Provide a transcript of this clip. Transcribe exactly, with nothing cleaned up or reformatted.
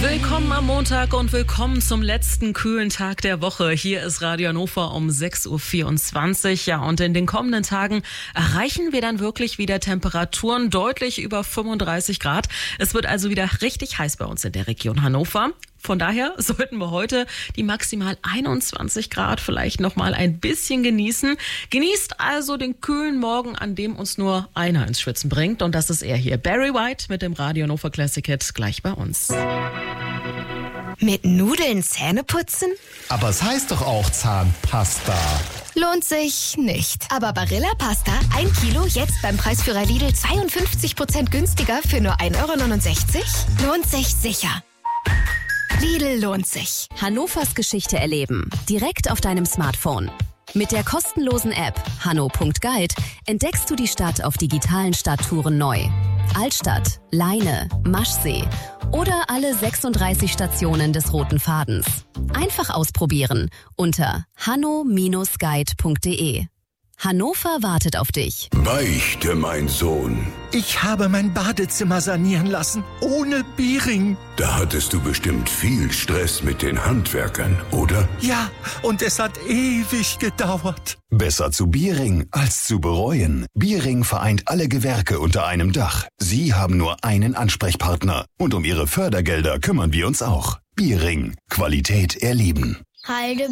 Willkommen am Montag und willkommen zum letzten kühlen Tag der Woche. Hier ist Radio Hannover um sechs Uhr vierundzwanzig. Ja, und in den kommenden Tagen erreichen wir dann wirklich wieder Temperaturen deutlich über fünfunddreißig Grad. Es wird also wieder richtig heiß bei uns in der Region Hannover. Von daher sollten wir heute die maximal einundzwanzig Grad vielleicht noch mal ein bisschen genießen. Genießt also den kühlen Morgen, an dem uns nur einer ins Schwitzen bringt. Und das ist er hier, Barry White mit dem Radio Hannover Classic Hit, gleich bei uns. Mit Nudeln Zähne putzen? Aber es heißt doch auch Zahnpasta. Lohnt sich nicht. Aber Barilla Pasta, ein Kilo, jetzt beim Preisführer Lidl zweiundfünfzig Prozent günstiger für nur ein Euro neunundsechzig? Lohnt sich sicher. Lidl lohnt sich. Hannovers Geschichte erleben. Direkt auf deinem Smartphone. Mit der kostenlosen App hanno punkt guide entdeckst du die Stadt auf digitalen Stadttouren neu. Altstadt, Leine, Maschsee oder alle sechsunddreißig Stationen des Roten Fadens. Einfach ausprobieren unter hanno Bindestrich guide punkt de. Hannover wartet auf dich. Beichte, mein Sohn. Ich habe mein Badezimmer sanieren lassen, ohne Biering. Da hattest du bestimmt viel Stress mit den Handwerkern, oder? Ja, und es hat ewig gedauert. Besser zu Biering als zu bereuen. Biering vereint alle Gewerke unter einem Dach. Sie haben nur einen Ansprechpartner. Und um Ihre Fördergelder kümmern wir uns auch. Biering. Qualität erleben. Heide